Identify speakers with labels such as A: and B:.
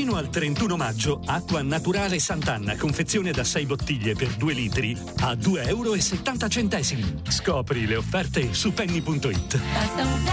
A: Fino al 31 maggio, acqua naturale Sant'Anna, confezione da 6 bottiglie per 2 litri, a €2,70. Scopri le offerte su penny.it.